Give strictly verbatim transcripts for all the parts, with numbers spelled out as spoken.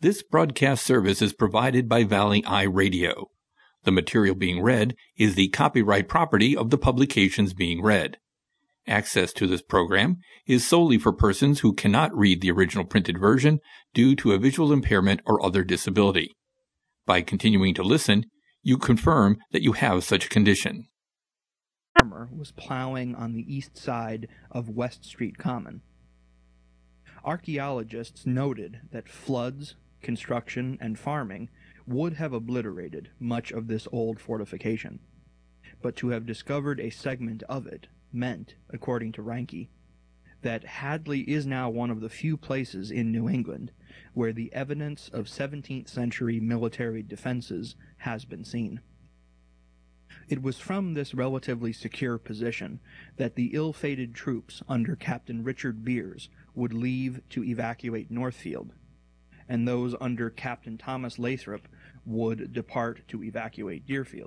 This broadcast service is provided by Valley Eye Radio. The material being read is the copyright property of the publications being read. Access to this program is solely for persons who cannot read the original printed version due to a visual impairment or other disability. By continuing to listen, you confirm that you have such a condition. Farmer was plowing on the east side of West Street Common. Archaeologists noted that floods, construction, and farming would have obliterated much of this old fortification, but to have discovered a segment of it meant, according to Reinke, that Hadley is now one of the few places in New England where the evidence of seventeenth century military defenses has been seen. It was from this relatively secure position that the ill-fated troops under Captain Richard Beers would leave to evacuate Northfield, and those under Captain Thomas Lathrop would depart to evacuate Deerfield.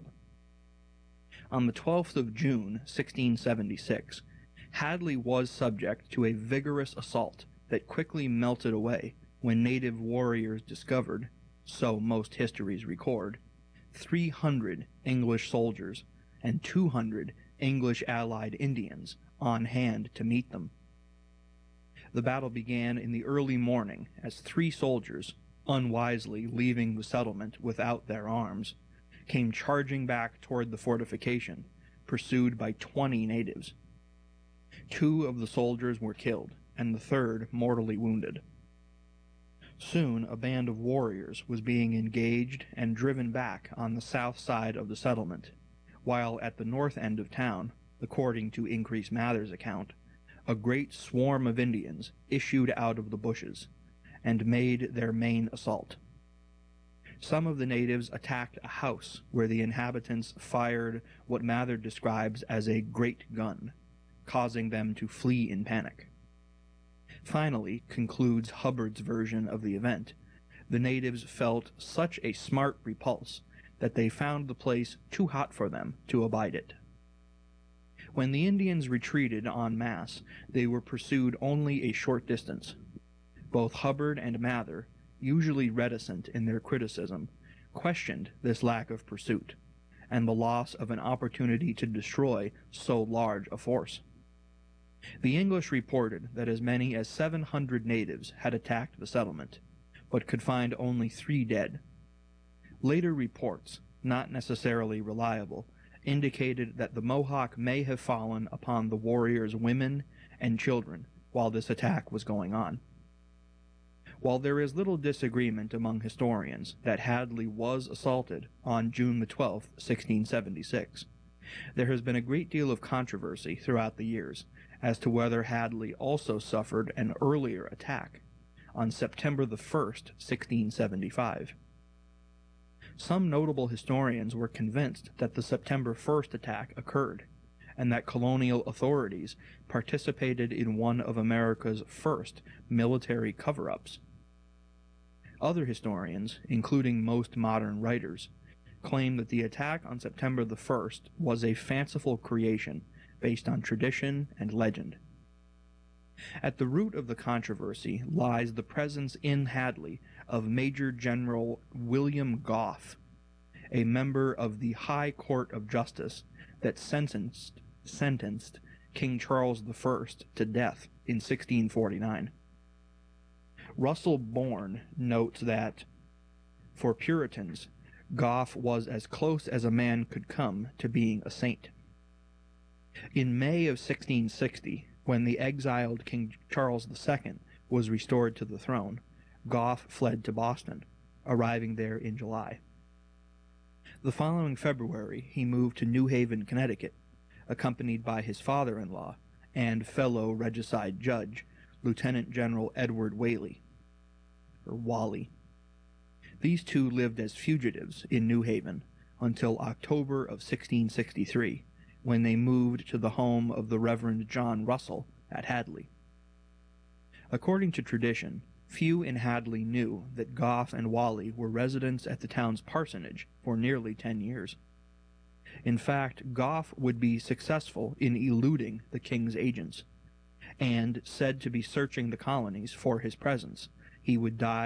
On the twelfth of June, sixteen seventy-six, Hadley was subject to a vigorous assault that quickly melted away when native warriors discovered, so most histories record, three hundred English soldiers and two hundred English allied Indians on hand to meet them. The battle began in the early morning as three soldiers, unwisely leaving the settlement without their arms, came charging back toward the fortification, pursued by twenty natives. Two of the soldiers were killed, and the third mortally wounded. Soon a band of warriors was being engaged and driven back on the south side of the settlement, while at the north end of town, according to Increase Mather's account, a great swarm of Indians issued out of the bushes and made their main assault. Some of the natives attacked a house where the inhabitants fired what Mather describes as a great gun, causing them to flee in panic. Finally, concludes Hubbard's version of the event, the natives felt such a smart repulse that they found the place too hot for them to abide it. When the Indians retreated en masse, they were pursued only a short distance. Both Hubbard and Mather, usually reticent in their criticism, questioned this lack of pursuit, and the loss of an opportunity to destroy so large a force. The English reported that as many as seven hundred natives had attacked the settlement, but could find only three dead. Later reports, not necessarily reliable, indicated that the Mohawk may have fallen upon the warriors' women and children while this attack was going on. While there is little disagreement among historians that Hadley was assaulted on June the twelfth, sixteen seventy-six, there has been a great deal of controversy throughout the years as to whether Hadley also suffered an earlier attack on September the first, sixteen seventy-five. Some notable historians were convinced that the September first attack occurred, and that colonial authorities participated in one of America's first military cover-ups. Other historians, including most modern writers, claim that the attack on September the first was a fanciful creation based on tradition and legend. At the root of the controversy lies the presence in Hadley of Major General William Gough, a member of the High Court of Justice that sentenced, sentenced King Charles the First to death in sixteen forty-nine. Russell Bourne notes that, for Puritans, Gough was as close as a man could come to being a saint. In May of sixteen sixty, when the exiled King Charles the Second was restored to the throne, Gough fled to Boston, arriving there in July. The following February, he moved to New Haven, Connecticut, accompanied by his father-in-law and fellow regicide judge, Lieutenant General Edward Whaley, or Wally. These two lived as fugitives in New Haven until October of sixteen sixty-three, when they moved to the home of the Reverend John Russell at Hadley. According to tradition, few in Hadley knew that Gough and Wally were residents at the town's parsonage for nearly ten years. In fact, Gough would be successful in eluding the king's agents, and, said to be searching the colonies for his presence, he would die